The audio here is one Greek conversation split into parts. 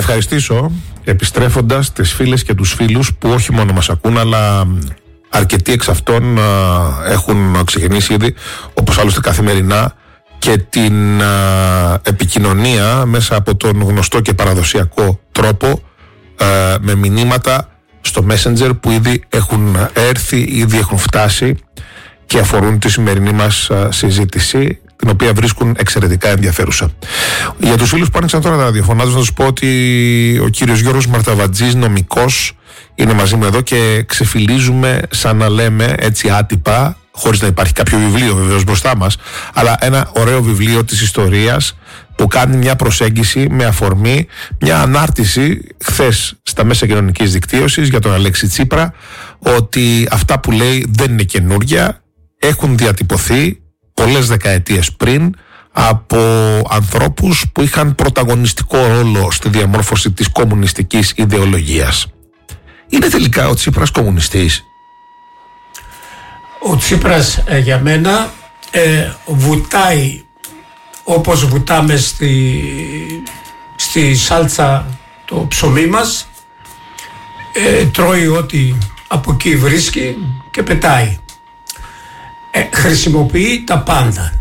ευχαριστήσω επιστρέφοντας τις φίλες και τους φίλους που όχι μόνο μας ακούν, αλλά αρκετοί εξ αυτών έχουν ξεκινήσει ήδη, όπως άλλωστε καθημερινά, και την επικοινωνία μέσα από τον γνωστό και παραδοσιακό τρόπο, με μηνύματα στο Messenger που ήδη έχουν έρθει, ήδη έχουν φτάσει και αφορούν τη σημερινή μας συζήτηση, την οποία βρίσκουν εξαιρετικά ενδιαφέρουσα. Για τους φίλους που άνοιξαν τώρα τα ραδιοφωνάδες, να τους πω ότι ο κύριος Γιώργος Μαρταβατζής, νομικός, είναι μαζί μου εδώ και ξεφυλίζουμε σαν να λέμε έτσι άτυπα, χωρίς να υπάρχει κάποιο βιβλίο βεβαίως μπροστά μας, αλλά ένα ωραίο βιβλίο της ιστορίας που κάνει μια προσέγγιση με αφορμή μια ανάρτηση χθες στα μέσα κοινωνικής δικτύωσης για τον Αλέξη Τσίπρα, ότι αυτά που λέει δεν είναι καινούρια, έχουν διατυπωθεί πολλές δεκαετίες πριν από ανθρώπους που είχαν πρωταγωνιστικό ρόλο στη διαμόρφωση της κομμουνιστικής ιδεολογίας. Είναι τελικά ο Τσίπρας κομμουνιστής? Ο Τσίπρας για μένα βουτάει όπως βουτάμε στη σάλτσα το ψωμί μας, τρώει ό,τι από εκεί βρίσκει και πετάει. Χρησιμοποιεί τα πάντα.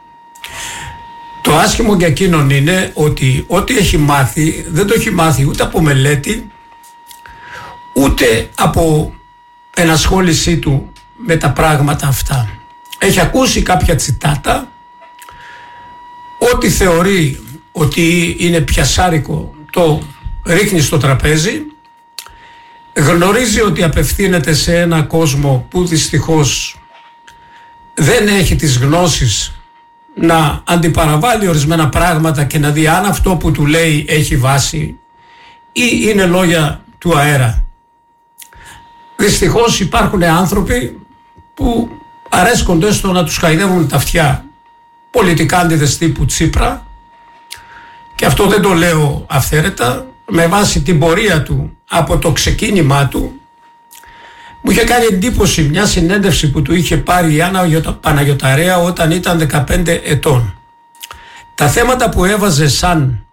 Το άσχημο για εκείνον είναι ότι ό,τι έχει μάθει δεν το έχει μάθει ούτε από μελέτη, ούτε από ενασχόλησή του με τα πράγματα αυτά. Έχει ακούσει κάποια τσιτάτα, ό,τι θεωρεί ότι είναι πιασάρικο το ρίχνει στο τραπέζι, γνωρίζει ότι απευθύνεται σε ένα κόσμο που δυστυχώς δεν έχει τις γνώσεις να αντιπαραβάλει ορισμένα πράγματα και να δει αν αυτό που του λέει έχει βάση ή είναι λόγια του αέρα. Δυστυχώς υπάρχουν άνθρωποι που αρέσκονται στο να τους χαϊδεύουν τα αυτιά πολιτικάντιδες τύπου Τσίπρα, και αυτό δεν το λέω αυθαίρετα, με βάση την πορεία του από το ξεκίνημά του. Μου είχε κάνει εντύπωση μια συνέντευξη που του είχε πάρει η Άννα Παναγιωταρέα όταν ήταν 15 ετών. Τα θέματα που έβαζε σαν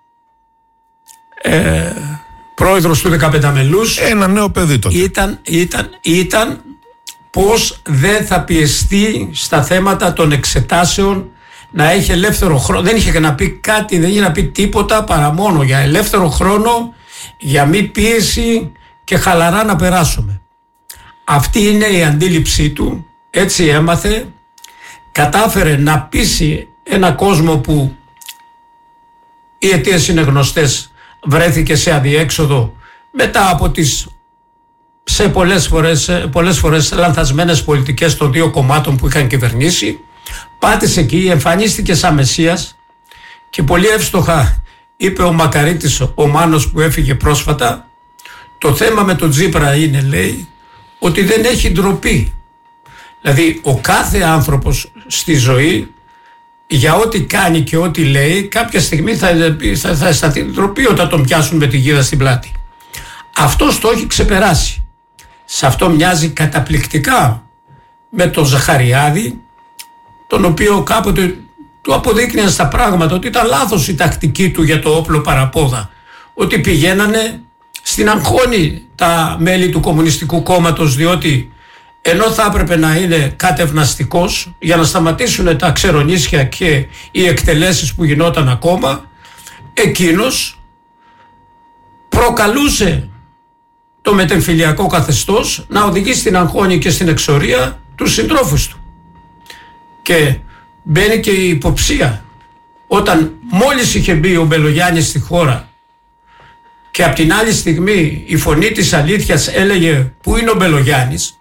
πρόεδρος του 15 μελούς, ένα νέο παιδί τότε, ήταν πως δεν θα πιεστεί στα θέματα των εξετάσεων, να έχει ελεύθερο χρόνο. Δεν είχε να πει κάτι, δεν είχε να πει τίποτα παρά μόνο για ελεύθερο χρόνο, για μη πίεση και χαλαρά να περάσουμε. Αυτή είναι η αντίληψή του, έτσι έμαθε, κατάφερε να πείσει ένα κόσμο που οι αιτίες είναι γνωστές, βρέθηκε σε αδιέξοδο μετά από τις σε πολλές φορές λανθασμένες πολιτικές των δύο κομμάτων που είχαν κυβερνήσει. Πάτησε εκεί, εμφανίστηκε σαν Μεσσίας και πολύ εύστοχα είπε ο Μακαρίτης, ο Μάνος που έφυγε πρόσφατα, το θέμα με τον Τσίπρα είναι, λέει, ότι δεν έχει ντροπή. Δηλαδή ο κάθε άνθρωπος στη ζωή για ό,τι κάνει και ό,τι λέει κάποια στιγμή θα αισθανθεί ντροπή όταν τον πιάσουν με τη γίδα στην πλάτη. Αυτός το έχει ξεπεράσει. Σε αυτό μοιάζει καταπληκτικά με τον Ζαχαριάδη, τον οποίο κάποτε του αποδείκνυαν στα πράγματα ότι ήταν λάθος η τακτική του για το όπλο παραπόδα, ότι πηγαίνανε στην αγχώνη τα μέλη του Κομμουνιστικού Κόμματος, διότι ενώ θα έπρεπε να είναι κατευναστικός για να σταματήσουν τα ξερονίσια και οι εκτελέσεις που γινόταν ακόμα, εκείνος προκαλούσε το μετεμφυλιακό καθεστώς να οδηγεί στην αγχώνη και στην εξορία τους συντρόφους του. Και μπαίνει και η υποψία, όταν μόλις είχε μπει ο Μπελογιάννης στη χώρα και από την άλλη στιγμή η φωνή της αλήθειας έλεγε πού είναι ο Μπελογιάννης,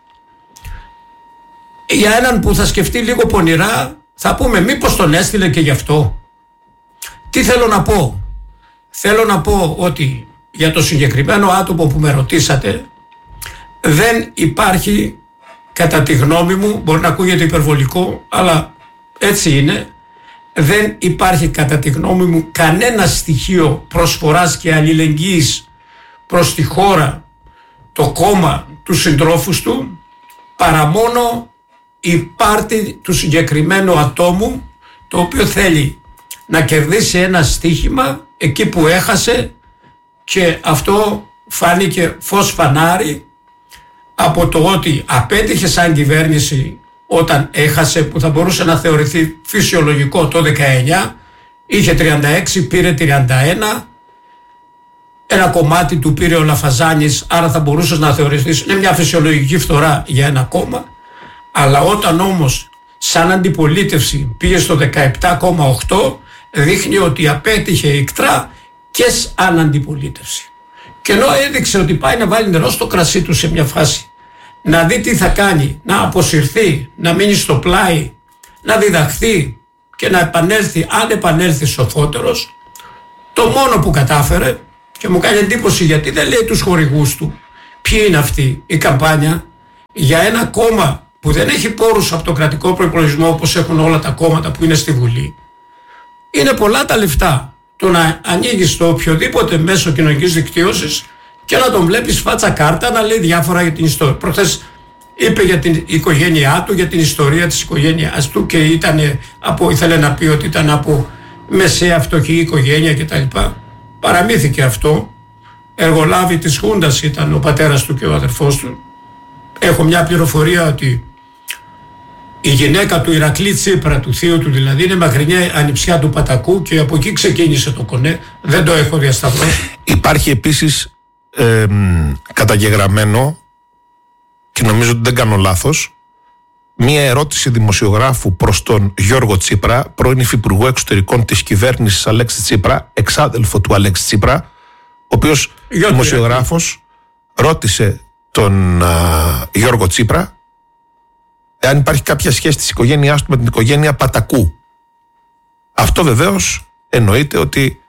για έναν που θα σκεφτεί λίγο πονηρά θα πούμε μήπως τον έστειλε και γι' αυτό. Τι θέλω να πω? Θέλω να πω ότι για το συγκεκριμένο άτομο που με ρωτήσατε δεν υπάρχει, κατά τη γνώμη μου, μπορεί να ακούγεται υπερβολικό αλλά έτσι είναι, δεν υπάρχει κατά τη γνώμη μου κανένα στοιχείο προσφοράς και αλληλεγγύης προς τη χώρα, το κόμμα, τους συντρόφους του, παρά μόνο η πάρτη του συγκεκριμένου ατόμου, το οποίο θέλει να κερδίσει ένα στοίχημα εκεί που έχασε και αυτό φάνηκε φως φανάρι από το ότι απέτυχε σαν κυβέρνηση όταν έχασε, που θα μπορούσε να θεωρηθεί φυσιολογικό το 19, είχε 36, πήρε 31, ένα κομμάτι του πήρε ο Λαφαζάνης, άρα θα μπορούσε να θεωρηθεί είναι μια φυσιολογική φθορά για ένα κόμμα, αλλά όταν όμως σαν αντιπολίτευση πήγε στο 17,8, δείχνει ότι απέτυχε ικτρά και σαν αντιπολίτευση. Και ενώ έδειξε ότι πάει να βάλει νερό στο κρασί του σε μια φάση, να δει τι θα κάνει, να αποσυρθεί, να μείνει στο πλάι, να διδαχθεί και να επανέλθει, αν επανέλθει σοφότερος, το μόνο που κατάφερε, και μου κάνει εντύπωση γιατί δεν λέει τους χορηγούς του ποιοι είναι αυτοί, η καμπάνια για ένα κόμμα που δεν έχει πόρους από το κρατικό προϋπολογισμό όπως έχουν όλα τα κόμματα που είναι στη Βουλή. Είναι πολλά τα λεφτά το να ανοίγεις το οποιοδήποτε μέσο κοινωνικής δικτύωσης και να τον βλέπεις φάτσα κάρτα να λέει διάφορα για την ιστορία. Προχθές είπε για την οικογένειά του, για την ιστορία της οικογένειάς του και ήθελε να πει ότι ήταν από μεσαία φτωχή οικογένεια κτλ. Παραμύθηκε αυτό. Εργολάβη της Χούντας ήταν ο πατέρας του και ο αδερφός του. Έχω μια πληροφορία ότι η γυναίκα του Ηρακλή Τσίπρα, του θείου του δηλαδή, είναι μακρινιά ανιψιά του Πατακού και από εκεί ξεκίνησε το κονέ. Δεν το έχω διασταυρώσει. Υπάρχει επίσης καταγεγραμμένο, και νομίζω ότι δεν κάνω λάθος, μία ερώτηση δημοσιογράφου προς τον Γιώργο Τσίπρα, πρώην υφυπουργό εξωτερικών της κυβέρνησης Αλέξη Τσίπρα, εξάδελφο του Αλέξη Τσίπρα, ο οποίος δημοσιογράφος ρώτησε τον Γιώργο Τσίπρα εάν υπάρχει κάποια σχέση της οικογένειάς του με την οικογένεια Πατακού. Αυτό βεβαίως εννοείται ότι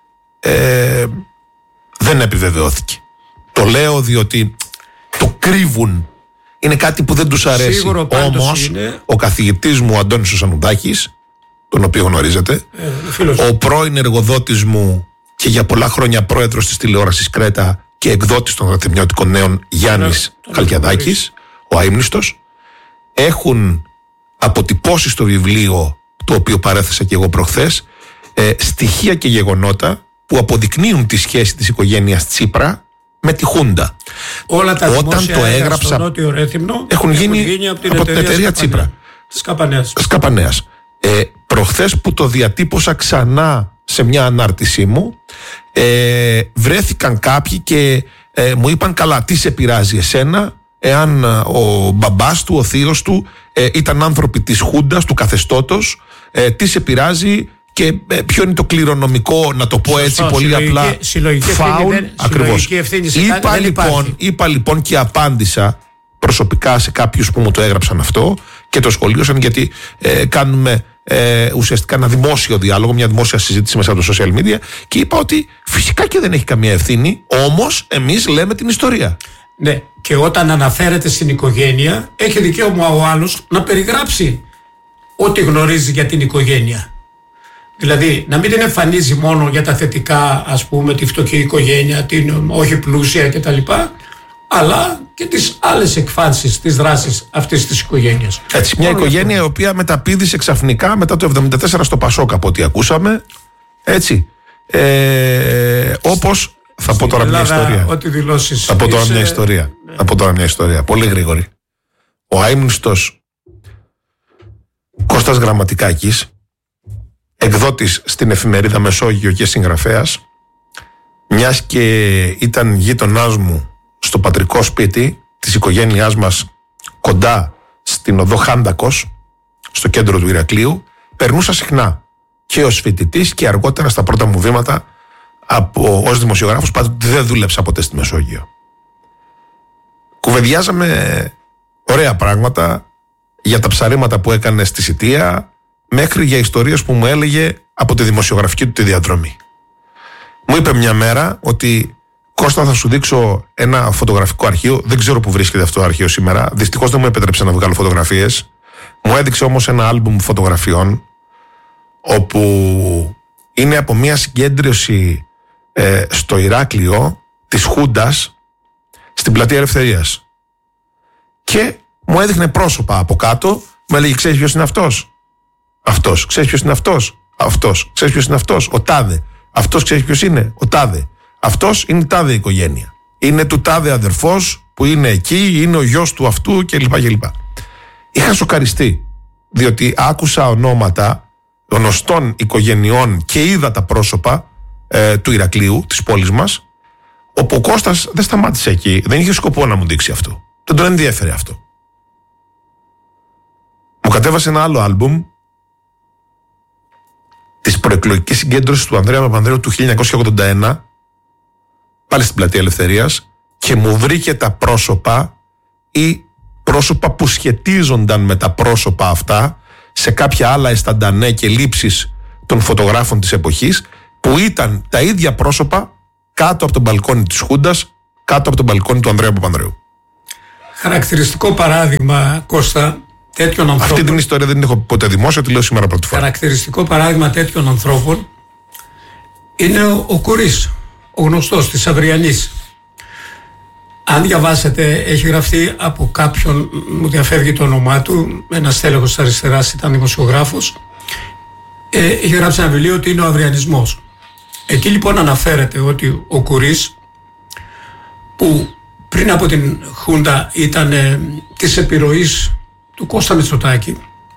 δεν επιβεβαιώθηκε. Το λέω διότι το κρύβουν. Είναι κάτι που δεν τους αρέσει. Όμως είναι... ο καθηγητής μου, ο Αντώνης ο Σανουδάκης, τον οποίο γνωρίζετε, ο πρώην εργοδότης μου και για πολλά χρόνια πρόεδρος της τηλεόρασης Κρέτα και εκδότης των Αθηνιώτικων Νέων, Γιάννης Χαλκιαδάκης, ο αείμνηστος, έχουν αποτυπώσει στο βιβλίο, το οποίο παρέθεσα και εγώ προχθές, στοιχεία και γεγονότα που αποδεικνύουν τη σχέση της οικογένειας Τσίπρα με τη Χούντα. Όλα τα όταν το έγραψα στο Νότιο Ρέθυμνο έχουν γίνει από την εταιρεία Τσίπρα Σκαπανέας. Προχθές που το διατύπωσα ξανά σε μια ανάρτησή μου, βρέθηκαν κάποιοι και μου είπαν, καλά, τι σε πειράζει εσένα εάν ο μπαμπάς του, ο θείος του ήταν άνθρωποι της Χούντας, του καθεστώτος, τι σε πειράζει και ποιο είναι το κληρονομικό, να το πω έτσι πολύ απλά, φάουλ. Ακριβώς. Είπα λοιπόν και απάντησα προσωπικά σε κάποιους που μου το έγραψαν αυτό και το σχολίωσαν, γιατί κάνουμε ουσιαστικά ένα δημόσιο διάλογο, μια δημόσια συζήτηση μέσα από το social media, και είπα ότι φυσικά και δεν έχει καμία ευθύνη, όμως εμείς λέμε την ιστορία. Ναι, και όταν αναφέρεται στην οικογένεια, έχει δικαίωμα ο άλλος να περιγράψει ό,τι γνωρίζει για την οικογένεια. Δηλαδή, να μην την εμφανίζει μόνο για τα θετικά, ας πούμε, τη φτωχή οικογένεια, την όχι πλούσια κτλ., αλλά και τις άλλες εκφάνσεις της δράσης αυτής της οικογένειας. Έτσι, μια οικογένεια η οποία μεταπήδησε ξαφνικά μετά το 1974 στο Πασόκ, από ό,τι ακούσαμε. Έτσι. Όπως. Θα πω τώρα μια ιστορία. Ό,τι δηλώσεις. Θα πω τώρα μια ιστορία. Θα πω τώρα μια ιστορία. Πολύ γρήγορη. Ο αείμνηστος Κώστας Γραμματικάκης, εκδότης στην εφημερίδα Μεσόγειο και συγγραφέας, μιας και ήταν γείτονάς μου στο πατρικό σπίτι της οικογένειάς μας, κοντά στην οδό Χάντακος, στο κέντρο του Ηρακλείου, περνούσα συχνά και ως φοιτητής και αργότερα στα πρώτα μου βήματα ως δημοσιογράφος, πάντοτε δεν δούλεψα ποτέ στη Μεσόγειο. Κουβεντιάζαμε ωραία πράγματα για τα ψαρήματα που έκανε στη Σιτία, μέχρι για ιστορίες που μου έλεγε από τη δημοσιογραφική του τη διαδρομή. Μου είπε μια μέρα ότι, Κώστα, θα σου δείξω ένα φωτογραφικό αρχείο. Δεν ξέρω που βρίσκεται αυτό το αρχείο σήμερα. Δυστυχώς δεν μου επέτρεψε να βγάλω φωτογραφίες. Μου έδειξε όμως ένα άλμπουμ φωτογραφιών, όπου είναι από μια συγκέντρωση στο Ηράκλειο της Χούντας στην Πλατεία Ελευθερίας. Και μου έδειχνε πρόσωπα από κάτω, μου έλεγε, ξέρεις ποιος είναι αυτός? Αυτός. Ξέρεις ποιος είναι αυτός? Αυτός. Ξέρεις ποιος είναι αυτός? Ο τάδε. Αυτός ξέρεις ποιος είναι? Ο τάδε. αυτός είναι η τάδε οικογένεια. Είναι του τάδε αδερφός που είναι εκεί, είναι ο γιος του αυτού κλπ. Είχα σοκαριστεί, διότι άκουσα ονόματα γνωστών οικογενειών και είδα τα πρόσωπα του Ηρακλείου, της πόλης μας, όπου ο Κώστας δεν σταμάτησε εκεί, δεν είχε σκοπό να μου δείξει αυτό. Δεν τον ενδιέφερε αυτό. Μου κατέβασε ένα άλλο άλμπουμ της προεκλογικής συγκέντρωσης του Ανδρέα Παπανδρέου του 1981, πάλι στην Πλατεία Ελευθερίας, και μου βρήκε τα πρόσωπα ή πρόσωπα που σχετίζονταν με τα πρόσωπα αυτά σε κάποια άλλα αισθαντανέ και λήψεις των φωτογράφων της εποχής, που ήταν τα ίδια πρόσωπα κάτω από τον μπαλκόνι της Χούντας, κάτω από τον μπαλκόνι του Ανδρέα Παπανδρέου. Χαρακτηριστικό παράδειγμα, Κώστα, τέτοιων ανθρώπων. Αυτή την ιστορία δεν την έχω ποτέ δημόσια, τη λέω σήμερα πρώτη φορά. Χαρακτηριστικό παράδειγμα τέτοιων ανθρώπων είναι ο Κουρής, ο γνωστός της Αυριανής. Αν διαβάσετε, έχει γραφτεί από κάποιον, μου διαφεύγει το όνομά του, ένας τέλεχος της αριστεράς, ήταν δημοσιογράφος, έχει γράψει ένα βιβλίο ότι είναι ο Αυριανισμός. Εκεί λοιπόν αναφέρεται ότι ο Κουρής, που πριν από την Χούντα ήταν της επιρροής του Κώστα Μητσοτάκη,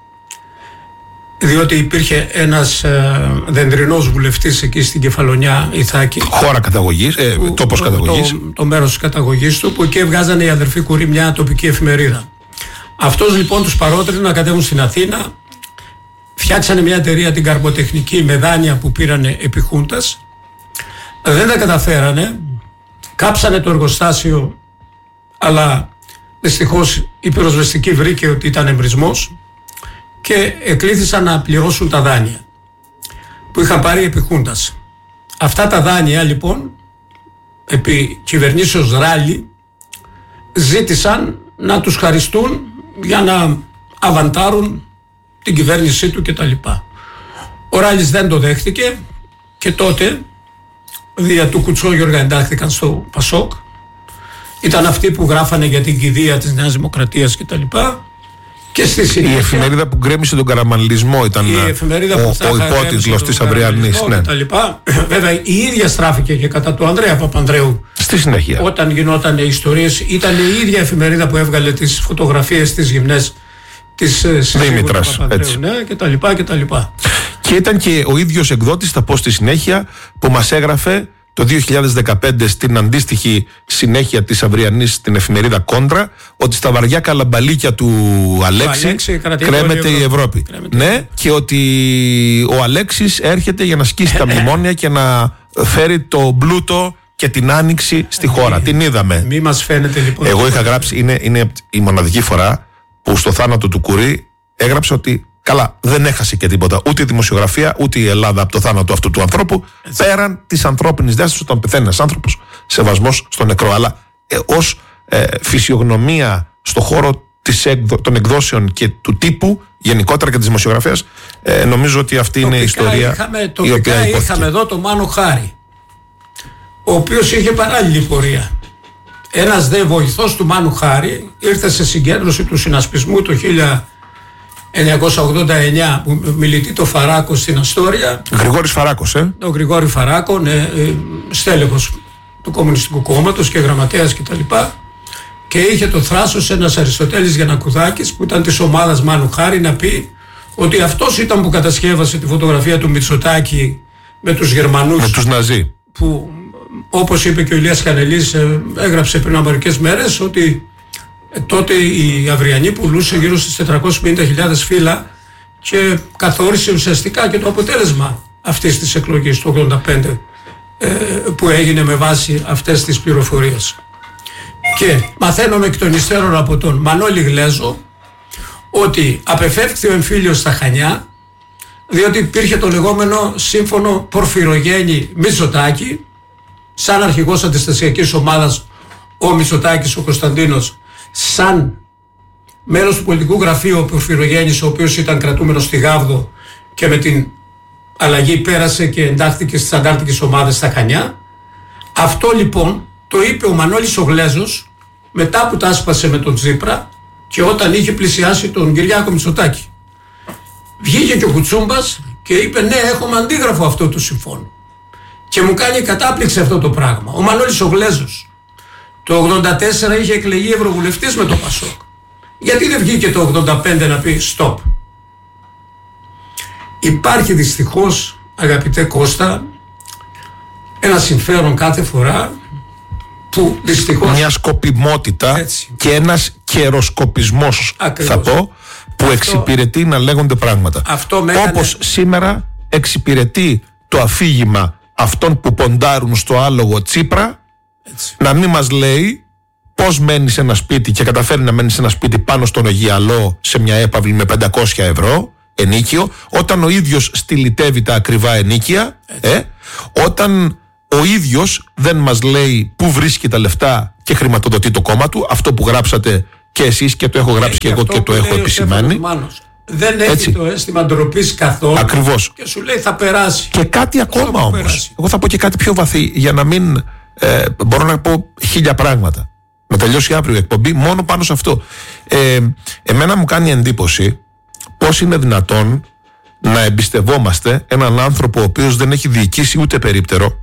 διότι υπήρχε ένας δεντρινός βουλευτής εκεί στην Κεφαλονιά, Ιθάκη. Χώρα καταγωγής, τόπος καταγωγής. Το μέρος της καταγωγής του, που εκεί έβγαζανε οι αδερφοί Κουρί μια τοπική εφημερίδα. Αυτός λοιπόν τους παρότρινε να κατέβουν στην Αθήνα, φτιάξανε μια εταιρεία, την Καρποτεχνική, με δάνεια που πήρανε επί Χούντας. Δεν τα καταφέρανε, κάψανε το εργοστάσιο, αλλά δυστυχώς η πυροσβεστική βρήκε ότι ήταν εμπρισμός και εκλήθησαν να πληρώσουν τα δάνεια που είχαν πάρει επί Χούντας. Αυτά τα δάνεια λοιπόν, επί κυβερνήσεως Ράλι, ζήτησαν να τους χαριστούν για να αβαντάρουν την κυβέρνησή του κτλ. Ο Ράλης δεν το δέχτηκε και τότε δια του Κουτσόγιοργα εντάχθηκαν στο Πασόκ. Ήταν αυτοί που γράφανε για την κηδεία της Νέας Δημοκρατίας κτλ. Και στη συνέχεια, η εφημερίδα που γκρέμισε τον καραμανλισμό ήταν ο υπότιτλος της Αυριανής. Ναι. Βέβαια η ίδια στράφηκε και κατά του Ανδρέα Παπανδρέου. Στη συνέχεια. Όταν γινόταν οι ιστορίες, ήταν η ίδια εφημερίδα που έβγαλε τις φωτογραφίες της γυμνές της Δήμητρας, έτσι. Ναι, κτλ. Και ήταν και ο ίδιος εκδότης, θα πω στη συνέχεια, που μας έγραφε το 2015 στην αντίστοιχη συνέχεια της Αυριανής στην εφημερίδα Κόντρα, ότι στα βαριά καλαμπαλίκια του Αλέξη κρέμεται η Ευρώπη. Ναι, και ότι ο Αλέξης έρχεται για να σκίσει τα μνημόνια και να φέρει το πλούτο και την άνοιξη στη χώρα. Την είδαμε. Μη μας φαίνεται λοιπόν. Εγώ είχα γράψει, είναι η μοναδική φορά που στο θάνατο του Κουρί έγραψε ότι καλά, δεν έχασε και τίποτα. Ούτε η δημοσιογραφία, ούτε η Ελλάδα από το θάνατο αυτού του ανθρώπου. Έτσι. Πέραν της ανθρώπινης διάστασης, όταν πεθαίνει ένας άνθρωπος, σεβασμός στο νεκρό. Αλλά ως φυσιογνωμία στο χώρο των εκδόσεων και του τύπου, γενικότερα και της δημοσιογραφίας, νομίζω ότι αυτή είναι η ιστορία. Τοπικά είχαμε εδώ τον Μάνο Χάρη, ο οποίος είχε παράλληλη πορεία. Ένας δε βοηθός του Μάνου Χάρη ήρθε σε συγκέντρωση του συνασπισμού το 1989 που μιλητεί το Φαράκο στην Αστόρια. Γρηγόρης Φαράκος, Ο Γρηγόρη Φαράκο, στέλεχος του Κομμουνιστικού Κόμματος και γραμματέας κτλ. Και είχε το θράσος ένας Αριστοτέλης Γιαννακουδάκης, που ήταν της ομάδας Μάνου Χάρη, να πει ότι αυτός ήταν που κατασκεύασε τη φωτογραφία του Μητσοτάκη με τους Γερμανούς. Με τους Ναζί. Που, όπως είπε και ο Ηλίας Κανελής, έγραψε πριν από μερικές μέρες ότι τότε η Αυριανή πουλούσε γύρω στις 450.000 φύλλα και καθόρισε ουσιαστικά και το αποτέλεσμα αυτής της εκλογής του 1985 που έγινε με βάση αυτές τις πληροφορίες. Και μαθαίνουμε εκ των υστέρων από τον Μανώλη Γλέζο ότι απεφεύχθη ο εμφύλιος στα Χανιά, διότι υπήρχε το λεγόμενο σύμφωνο Πορφυρογέννη Μητσοτάκη, σαν αρχηγός αντιστασιακής ομάδας ο Μητσοτάκης, ο Κωνσταντίνος, σαν μέλος του πολιτικού γραφείου ο Πορφυρογέννης, ο οποίος ήταν κρατούμενος στη Γάβδο και με την αλλαγή πέρασε και εντάχθηκε στις αντάρτικες ομάδες στα Χανιά. Αυτό λοιπόν το είπε ο Μανώλης ο Γλέζος μετά που τα άσπασε με τον Τσίπρα και όταν είχε πλησιάσει τον Κυριάκο Μητσοτάκη. Βγήκε και ο Κουτσούμπας και είπε ναι, έχουμε αντίγραφο αυτού του συμφώνου. Και μου κάνει κατάπληξη αυτό το πράγμα. Ο Μανώλης ο Γλέζος το 84 είχε εκλεγεί ευρωβουλευτής με το Πασόκ. Γιατί δεν βγήκε το 85 να πει stop? Υπάρχει δυστυχώς, αγαπητέ Κώστα, ένα συμφέρον κάθε φορά που δυστυχώς... Μια σκοπιμότητα, έτσι, και ένας καιροσκοπισμός, θα πω, που εξυπηρετεί να λέγονται πράγματα. Όπως σήμερα εξυπηρετεί το αφήγημα αυτών που ποντάρουν στο άλογο Τσίπρα, έτσι, να μην μας λέει πώς μένει σε ένα σπίτι και καταφέρει να μένει σε ένα σπίτι πάνω στον Αιγιαλό σε μια έπαυλη με 500 ευρώ ενίκιο, όταν ο ίδιος στυλιτεύει τα ακριβά ενίκια, όταν ο ίδιος δεν μας λέει πού βρίσκει τα λεφτά και χρηματοδοτεί το κόμμα του, αυτό που γράψατε και εσείς και το έχω γράψει και εγώ και το έχω επισημάνει. Δεν έχει, έτσι, το αίσθημα ντροπής καθόλου. Ακριβώς. Και σου λέει θα περάσει. Και κάτι ακόμα όμως. Εγώ θα πω και κάτι πιο βαθύ, για να μην μπορώ να πω 1000 πράγματα. Να τελειώσει αύριο η εκπομπή μόνο πάνω σε αυτό. Εμένα μου κάνει εντύπωση πώς είναι δυνατόν να εμπιστευόμαστε έναν άνθρωπο ο οποίος δεν έχει διοικήσει ούτε περίπτερο,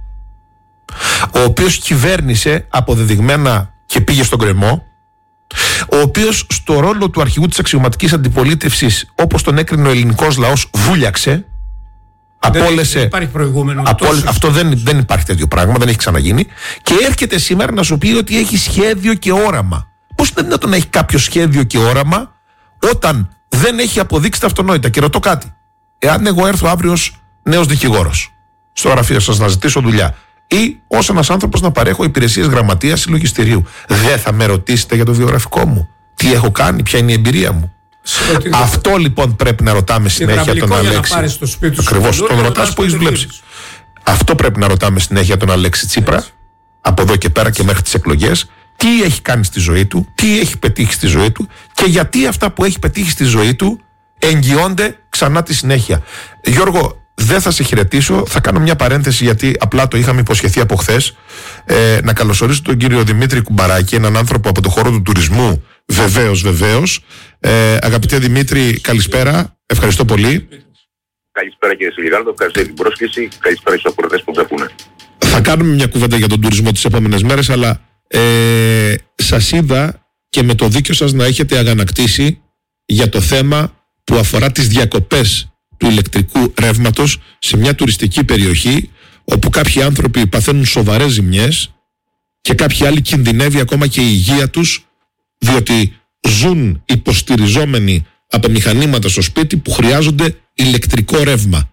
ο οποίος κυβέρνησε αποδεδειγμένα και πήγε στον κρεμό, ο οποίος στο ρόλο του αρχηγού της αξιωματικής αντιπολίτευσης, όπως τον έκρινε ο ελληνικός λαός, βούλιαξε, απόλυσε. Δεν υπάρχει προηγούμενο. Αυτό δεν υπάρχει τέτοιο πράγμα, δεν έχει ξαναγίνει. Και έρχεται σήμερα να σου πει ότι έχει σχέδιο και όραμα. Πώς είναι δυνατόν να έχει κάποιο σχέδιο και όραμα όταν δεν έχει αποδείξει τα αυτονόητα? Και ρωτώ κάτι. Εάν εγώ έρθω αύριο ως νέος δικηγόρος στο γραφείο σας να ζητήσω δουλειά, ή ως ένας άνθρωπος να παρέχω υπηρεσίες γραμματείας ή λογιστηρίου, δεν θα με ρωτήσετε για το βιογραφικό μου? Τι έχω κάνει, ποια είναι η εμπειρία μου? Αυτό λοιπόν πρέπει να ρωτάμε συνέχεια τον Αλέξη. Ακριβώς, τον ρωτάς που έχεις δουλέψει. Αυτό πρέπει να ρωτάμε συνέχεια τον Αλέξη Τσίπρα, έτσι, από εδώ και πέρα και μέχρι τις εκλογές. Τι έχει κάνει στη ζωή του, τι έχει πετύχει στη ζωή του και γιατί αυτά που έχει πετύχει στη ζωή του εγγυώνται ξανά τη συνέχεια. Γιώργο, δεν θα σε χαιρετήσω, θα κάνω μια παρένθεση γιατί απλά το είχαμε υποσχεθεί από χθες. Να καλωσορίσω τον κύριο Δημήτρη Κουμπαράκη, έναν άνθρωπο από το χώρο του τουρισμού. Βεβαίως. Αγαπητέ Δημήτρη, καλησπέρα. Ευχαριστώ πολύ. Καλησπέρα κύριε Σιλιγάλδο, ευχαριστώ για την πρόσκληση. Καλησπέρα στους ακροατές που μας ακούνε. Θα κάνουμε μια κουβέντα για τον τουρισμό τις επόμενες μέρες, αλλά σας είδα και με το δίκιο σας να έχετε αγανακτήσει για το θέμα που αφορά τις διακοπές του ηλεκτρικού ρεύματος σε μια τουριστική περιοχή όπου κάποιοι άνθρωποι παθαίνουν σοβαρές ζημιές και κάποιοι άλλοι κινδυνεύει ακόμα και η υγεία τους, διότι ζουν υποστηριζόμενοι από μηχανήματα στο σπίτι που χρειάζονται ηλεκτρικό ρεύμα.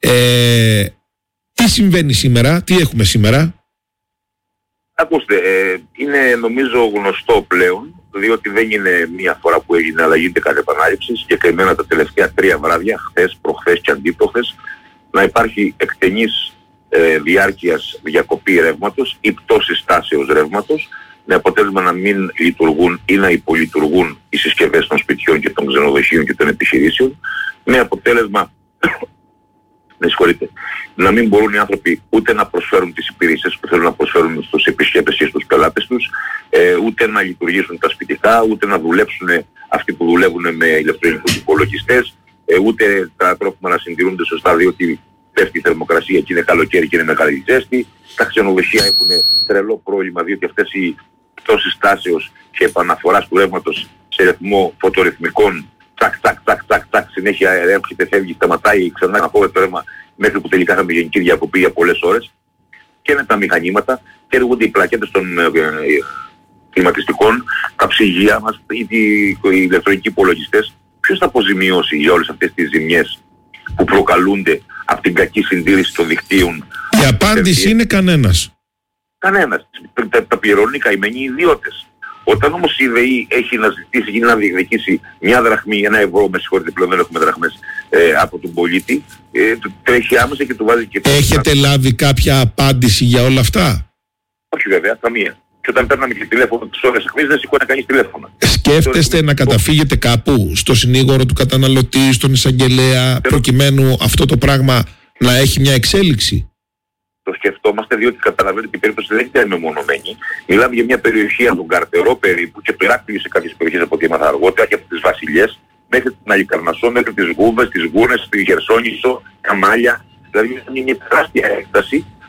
Τι συμβαίνει σήμερα, τι έχουμε σήμερα? Ακούστε, είναι νομίζω γνωστό πλέον, διότι δεν είναι μία φορά που έγινε, αλλά γίνεται κατά επανάληψη, συγκεκριμένα τα τελευταία 3 βράδια, χθες, προχθές και αντίπροχθες, να υπάρχει εκτενής διάρκειας διακοπή ρεύματος ή πτώση στάσεως ρεύματος, με αποτέλεσμα να μην λειτουργούν ή να υπολειτουργούν οι συσκευές των σπιτιών και των ξενοδοχείων και των επιχειρήσεων, με αποτέλεσμα να μην μπορούν οι άνθρωποι ούτε να προσφέρουν τις υπηρεσίες που θέλουν να προσφέρουν στους επισκέπτες και στους πελάτες τους, ούτε να λειτουργήσουν τα σπιτικά, ούτε να δουλέψουν αυτοί που δουλεύουν με ηλεκτρονικούς υπολογιστές, ούτε τα τρόφιμα να συντηρούνται σωστά, διότι πέφτει η θερμοκρασία και είναι καλοκαίρι και είναι μεγάλη ζέστη. Τα ξενοδοχεία έχουν τρελό πρόβλημα, διότι αυτές οι πτώσεις στάσεως και επαναφοράς του ρεύματος σε ρυθμό φωτορυθμικών, τάκ, συνέχεια έρχεται, φεύγει, σταματάει, ξανά να πω το ρεύμα, μέχρι που τελικά είχαμε γενική διακοπή για πολλές ώρες. Και με τα μηχανήματα, και έρχονται οι πλακέτες των κλιματιστικών, τα ψυγεία μας, οι ηλεκτρονικοί υπολογιστές. Ποιος θα αποζημιώσει για όλες αυτές τις ζημιές που προκαλούνται από την κακή συντήρηση των δικτύων? Η απάντηση είναι κανένας. Κανένας. Τα πληρώνουν οι καημένοι ιδιώτες. Όταν όμως η ΔΕΗ έχει να ζητήσει ή να διεκδικήσει 1 δραχμή, 1 ευρώ, με συγχωρείτε πλέον δεν έχουμε δραχμές, από τον πολίτη, τρέχει άμεσα και του βάζει και... Έχετε λάβει κάποια απάντηση για όλα αυτά? Όχι βέβαια, καμία. Και όταν παίρναμε και τηλέφωνο τις ώρες αιχμής δεν σηκώνει κανείς τηλέφωνο. Σκέφτεστε να καταφύγετε κάπου στο συνήγορο του καταναλωτή, στον εισαγγελέα, προκειμένου αυτό το πράγμα να έχει μια εξέλιξη? Το σκεφτόμαστε, διότι καταλαβαίνετε ότι η περίπτωση δεν είναι μεμονωμένη. Μιλάμε για μια περιοχή από τον Καρτερό περίπου και το Ηράκλειο σε κάποιες περιοχές από ό,τι έμαθα αργότερα, και από τις Βασιλιές μέχρι την Αλικαρνασσό, μέχρι τις Γούβες, τις Γούρνες, τη Χερσόνησο, Καμάλια. Δηλαδή είναι μια τεράστια έκταση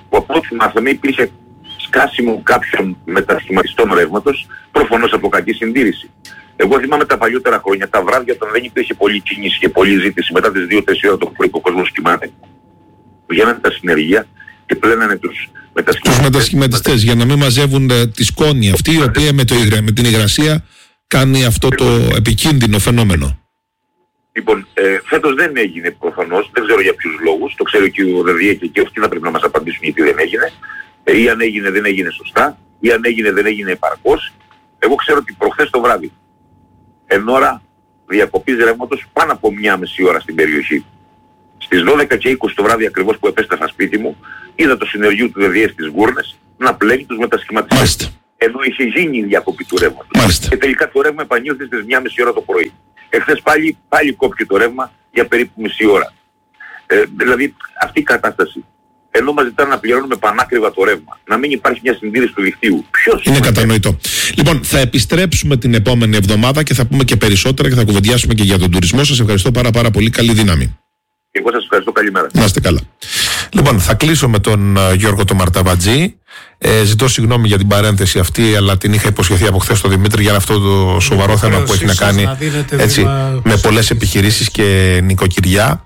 που από ό,τι μάθαμε υπήρχε σκάσιμο κάποιων μετασχηματιστών ρεύματος, προφανώς από κακή συντήρηση. Εγώ θυμάμαι τα παλιότερα χρόνια, τα βράδια όταν δεν υπήρχε πολλή κίνηση και πολλή ζήτηση, μετά τις 2-3 ώρα το πρωί που ο κόσμος κοιμάται, βγαίνανε τα συνεργεία και πλένανε τους μετασχηματιστές για να μην μαζεύουν τη σκόνη αυτή, η οποία με την υγρασία κάνει αυτό το επικίνδυνο φαινόμενο. Λοιπόν, φέτος δεν έγινε προφανώς, δεν ξέρω για ποιους λόγους, το ξέρω και ο ΔΔΕ και αυτοί θα πρέπει να μας απαντήσουν γιατί δεν έγινε. Ή αν έγινε δεν έγινε σωστά, ή αν έγινε δεν έγινε επαρκώς. Εγώ ξέρω ότι προχθές το βράδυ, εν ώρα διακοπής ρεύματος, πάνω από 1,5 ώρα στην περιοχή, στις 12:20 το βράδυ ακριβώς που επέστρεφα σπίτι μου, είδα το συνεργείο του ΔΔΕ στις Γούρνες να πλένει τους μετασχηματιστές. Ενώ είχε γίνει η διακοπή του ρεύματος. Και τελικά το ρεύμα επανήλθε στις 1,5 ώρα το πρωί. Εχθές πάλι κόπηκε το ρεύμα για περίπου μισή ώρα. Δηλαδή αυτή η κατάσταση, ενώ μας ζητάνε να πληρώνουμε πανάκριβα το ρεύμα, να μην υπάρχει μια συντήρηση του δικτύου. Ποιος είναι κατανοητό. Λοιπόν, θα επιστρέψουμε την επόμενη εβδομάδα και θα πούμε και περισσότερα και θα κουβεντιάσουμε και για τον τουρισμό. Σας ευχαριστώ πάρα πολύ. Καλή δύναμη. Εγώ σας ευχαριστώ. Καλημέρα. Να είστε καλά. Λοιπόν, θα κλείσω με τον Γιώργο τον Μαρταβατζή. Ζητώ συγγνώμη για την παρένθεση αυτή, αλλά την είχα υποσχεθεί από χθες στον Δημήτρη για αυτό το σοβαρό θέμα που έχει να κάνει έτσι, με πολλές επιχειρήσεις και νοικοκυριά.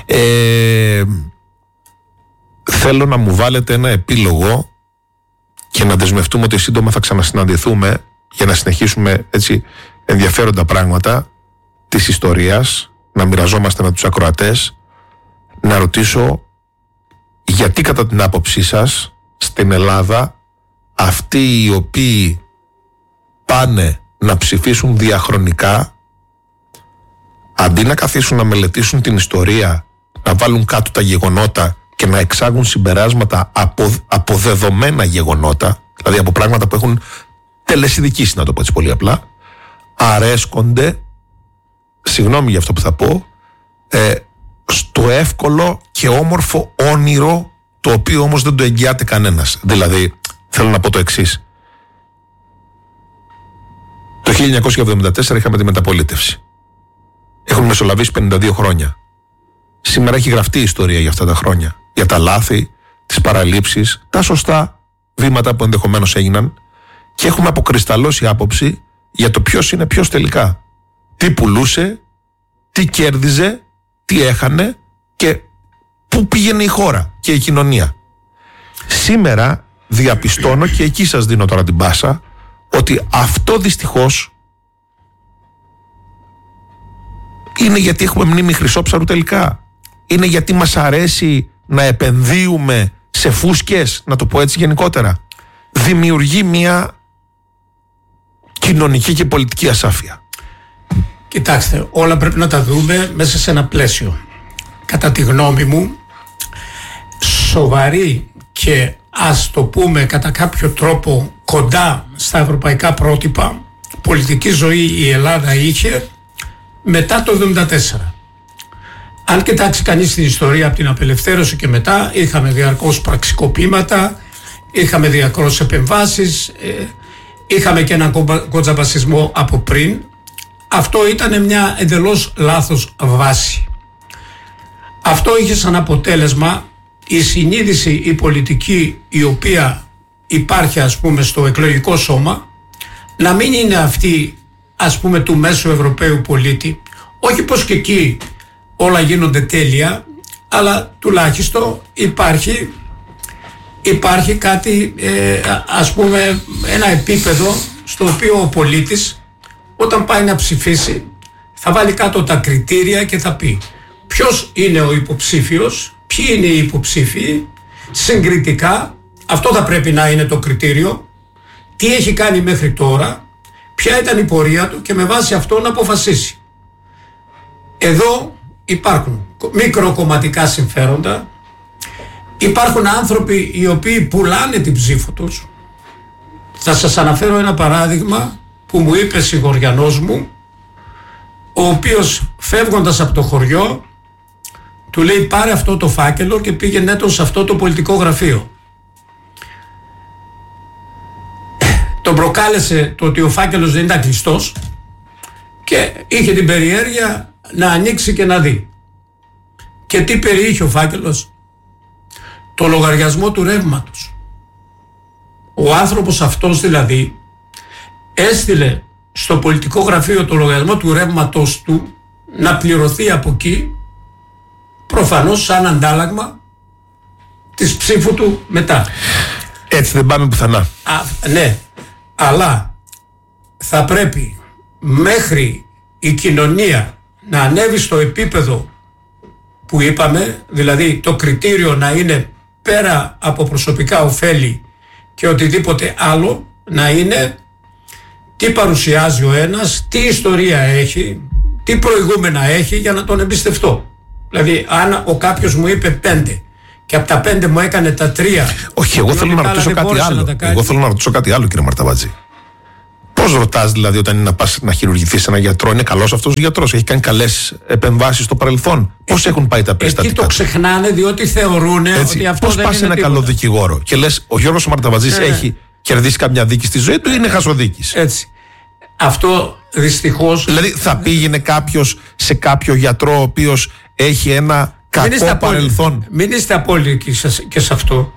Θέλω να μου βάλετε ένα επίλογο και να δεσμευτούμε ότι σύντομα θα ξανασυναντηθούμε για να συνεχίσουμε έτσι ενδιαφέροντα πράγματα της ιστορίας, να μοιραζόμαστε με τους ακροατές, να ρωτήσω γιατί κατά την άποψή σας στην Ελλάδα αυτοί οι οποίοι πάνε να ψηφίσουν διαχρονικά, αντί να καθίσουν να μελετήσουν την ιστορία, να βάλουν κάτω τα γεγονότα και να εξάγουν συμπεράσματα από δεδομένα γεγονότα, δηλαδή από πράγματα που έχουν τελεσιδικήσει, να το πω έτσι πολύ απλά, αρέσκονται, συγγνώμη για αυτό που θα πω, στο εύκολο και όμορφο όνειρο, το οποίο όμως δεν το εγγυάται κανένας. Δηλαδή, θέλω να πω το εξής. Το 1974 είχαμε τη μεταπολίτευση. Έχουν μεσολαβήσει 52 χρόνια. Σήμερα έχει γραφτεί η ιστορία για αυτά τα χρόνια. Για τα λάθη, τις παραλήψεις, τα σωστά βήματα που ενδεχομένως έγιναν, και έχουμε αποκρισταλώσει άποψη για το ποιος είναι ποιος τελικά. Τι πουλούσε, τι κέρδιζε, τι έχανε και πού πήγαινε η χώρα και η κοινωνία. Σήμερα διαπιστώνω, και εκεί σας δίνω τώρα την πάσα, ότι αυτό δυστυχώς είναι γιατί έχουμε μνήμη χρυσόψαρου τελικά. Είναι γιατί μας αρέσει να επενδύουμε σε φούσκες, να το πω έτσι γενικότερα. Δημιουργεί μια κοινωνική και πολιτική ασάφεια. Κοιτάξτε, όλα πρέπει να τα δούμε μέσα σε ένα πλαίσιο. Κατά τη γνώμη μου, σοβαρή και ας το πούμε κατά κάποιο τρόπο κοντά στα ευρωπαϊκά πρότυπα πολιτική ζωή η Ελλάδα είχε μετά το 1974. Αν κοιτάξει κανείς την ιστορία από την απελευθέρωση και μετά, είχαμε διαρκώς πραξικοπήματα, είχαμε διαρκώς επεμβάσεις, είχαμε και έναν κοντζαμπασισμό από πριν. Αυτό ήταν μια εντελώς λάθος βάση. Αυτό είχε σαν αποτέλεσμα η συνείδηση, η πολιτική η οποία υπάρχει ας πούμε στο εκλογικό σώμα να μην είναι αυτή ας πούμε του μέσου Ευρωπαίου πολίτη. Όχι πως και εκεί όλα γίνονται τέλεια, αλλά τουλάχιστον υπάρχει κάτι ας πούμε ένα επίπεδο στο οποίο ο πολίτης όταν πάει να ψηφίσει θα βάλει κάτω τα κριτήρια και θα πει ποιος είναι ο υποψήφιος, ποιοι είναι οι υποψήφοι, συγκριτικά, αυτό θα πρέπει να είναι το κριτήριο, τι έχει κάνει μέχρι τώρα, ποια ήταν η πορεία του και με βάση αυτό να αποφασίσει. Εδώ υπάρχουν μικροκομματικά συμφέροντα, υπάρχουν άνθρωποι οι οποίοι πουλάνε την ψήφο τους. Θα σας αναφέρω ένα παράδειγμα που μου είπε συγχωριανός μου, ο οποίος φεύγοντας από το χωριό του λέει πάρε αυτό το φάκελο και πήγαινε το σε αυτό το πολιτικό γραφείο. Τον προκάλεσε το ότι ο φάκελος δεν ήταν κλειστός και είχε την περιέργεια να ανοίξει και να δει. Και τι περιείχε ο φάκελος? το λογαριασμό του ρεύματος. Ο άνθρωπος αυτός δηλαδή έστειλε στο πολιτικό γραφείο το λογαριασμό του ρεύματος του να πληρωθεί από εκεί, προφανώς σαν αντάλλαγμα της ψήφου του μετά. Έτσι δεν πάμε πουθενά. Ναι, αλλά θα πρέπει μέχρι η κοινωνία να ανέβει στο επίπεδο που είπαμε, δηλαδή το κριτήριο να είναι πέρα από προσωπικά ωφέλη και οτιδήποτε άλλο, να είναι τι παρουσιάζει ο ένας, τι ιστορία έχει, τι προηγούμενα έχει για να τον εμπιστευτώ. Δηλαδή αν ο κάποιος μου είπε 5 και από τα 5 μου έκανε τα 3. Όχι, εγώ θέλω να ρωτήσω κάτι άλλο. Εγώ θέλω να ρωτήσω κάτι άλλο, κύριε Μαρταβάτζη. Πώς ρωτάς δηλαδή όταν είναι να πας να χειρουργηθείς σε έναν γιατρό? Είναι καλός αυτός ο γιατρός? Έχει κάνει καλές επεμβάσεις στο παρελθόν? Πώς έχουν πάει τα περιστατικά? Εκεί το ξεχνάνε διότι θεωρούν ότι αυτό πώς δεν πας σε είναι ένα τίποτα. καλό δικηγόρο και λες ο Γιώργος ο Μαρταβατζής έχει κερδίσει καμιά δίκη στη ζωή του ή είναι χασοδίκης? Έτσι. Αυτό δυστυχώς. Δηλαδή θα πήγαινε κάποιος σε κάποιο γιατρό ο οποίος έχει ένα κακό παρελθόν? Μην είστε απόλυτοι και σε αυτό.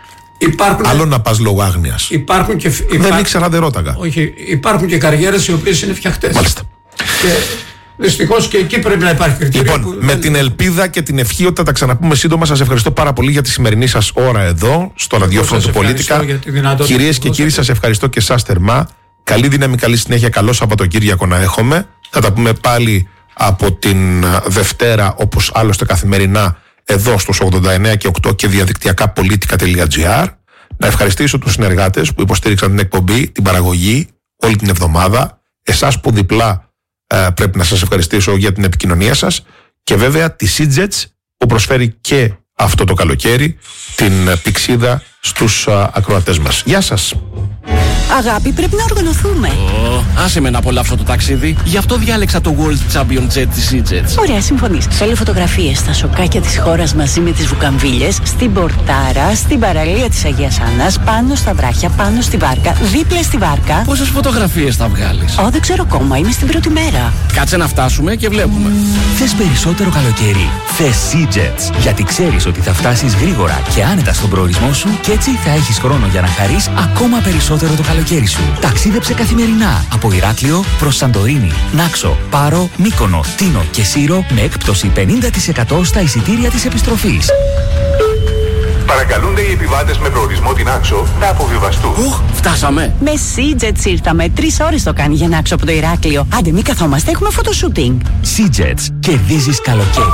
Άλλο να πας λόγω άγνοιας. Δεν ήξερα, δεν ρώταγα. Όχι, υπάρχουν και καριέρες οι οποίες είναι φτιαχτές. Μάλιστα. Και δυστυχώς και εκεί πρέπει να υπάρχει κριτήριο. Λοιπόν, με την ελπίδα και την ευχή ότι θα τα ξαναπούμε σύντομα, σας ευχαριστώ πάρα πολύ για τη σημερινή σας ώρα εδώ, στο ραδιόφωνο του Πολίτικα. Κυρίες και κύριοι, σας ευχαριστώ και εσάς θερμά. Καλή δύναμη, καλή συνέχεια, καλό Σαββατοκύριακο να έχουμε. Θα τα πούμε πάλι από την Δευτέρα, όπως άλλωστε καθημερινά, εδώ στους 89 και 8 και διαδικτυακά politica.gr. Να ευχαριστήσω τους συνεργάτες που υποστήριξαν την εκπομπή, την παραγωγή όλη την εβδομάδα. Εσάς που διπλά πρέπει να σας ευχαριστήσω για την επικοινωνία σας. Και βέβαια τη Seagets που προσφέρει και αυτό το καλοκαίρι την πηξίδα στους ακροατές μας. Γεια σας. Αγάπη, πρέπει να οργανωθούμε. Άσε με να απολαύσω το ταξίδι. Γι' αυτό διάλεξα το World Champion Jet της Seagets. Ωραία, συμφωνείς. Θέλω φωτογραφίες στα σοκάκια της χώρας μαζί με τις βουκαμβίλες, στην πορτάρα, στην παραλία της Αγίας Άννας, πάνω στα βράχια, πάνω στη βάρκα, δίπλα στη βάρκα. Πόσες φωτογραφίες θα βγάλεις? Δεν ξέρω ακόμα, είμαι στην πρώτη μέρα. Κάτσε να φτάσουμε και βλέπουμε. Θες περισσότερο καλοκαίρι? Θες Seagets. Γιατί ξέρεις ότι θα φτάσεις γρήγορα και άνετα στον προορισμό σου και έτσι θα έχεις χρόνο για να χαρείς ακόμα περισσότερο το καλοκαίρι σου. Ταξίδεψε καθημερινά από Ηράκλειο προς Σαντορίνη, Νάξο, Πάρο, Μύκονο, Τίνο και Σύρο με έκπτωση 50% στα εισιτήρια της επιστροφής. Παρακαλούνται οι επιβάτες με προορισμό την Άξο να αποβιβαστούν. Φτάσαμε. Με Seagets ήρθαμε. 3 ώρες το κάνει για να άξω από το Ηράκλειο. Άντε, μη καθόμαστε, έχουμε φωτοσούτινγκ. Seagets. Κερδίζεις καλοκαίρι.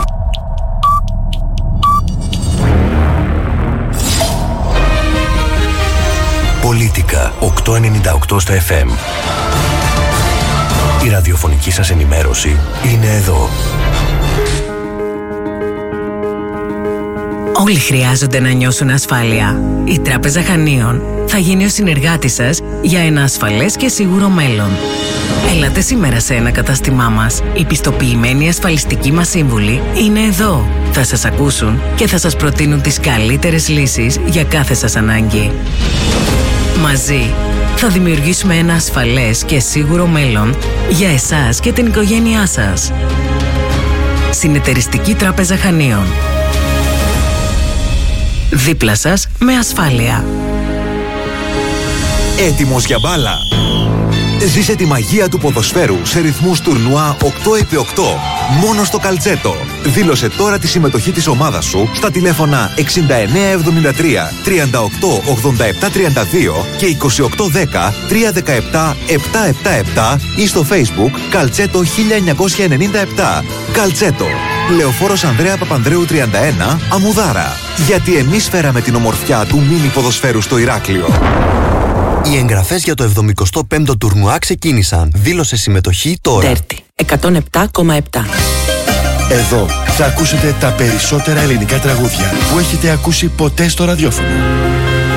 Πολίτικα 898 στα FM. Η ραδιοφωνική σας ενημέρωση είναι εδώ. Όλοι χρειάζονται να νιώσουν ασφάλεια. Η Τράπεζα Χανίων θα γίνει ο συνεργάτης σας για ένα ασφαλές και σίγουρο μέλλον. Έλατε σήμερα σε ένα κατάστημά μας. Οι πιστοποιημένοι ασφαλιστικοί μας σύμβουλοι είναι εδώ. Θα σας ακούσουν και θα σας προτείνουν τις καλύτερες λύσεις για κάθε σας ανάγκη. Μαζί θα δημιουργήσουμε ένα ασφαλές και σίγουρο μέλλον για εσάς και την οικογένειά σας. Συνεταιριστική Τράπεζα Χανίων. Δίπλα σας με ασφάλεια. Έτοιμος για μπάλα? Ζήσε τη μαγεία του ποδοσφαίρου σε ρυθμούς τουρνουά 8x8 μόνο στο Καλτσέτο. Δήλωσε τώρα τη συμμετοχή της ομάδας σου στα τηλέφωνα 6973 38 87 32 και 2810 317 777 ή στο Facebook Καλτσέτο 1997. Καλτσέτο. Λεωφόρος Ανδρέα Παπανδρέου 31, Αμμουδάρα. Γιατί εμείς φέραμε την ομορφιά του μίνι ποδοσφαίρου στο Ηράκλειο. Οι εγγραφές για το 75ο τουρνουά ξεκίνησαν. Δήλωσε συμμετοχή τώρα. Τέρτη 107,7. Εδώ θα ακούσετε τα περισσότερα ελληνικά τραγούδια που έχετε ακούσει ποτέ στο ραδιόφωνο.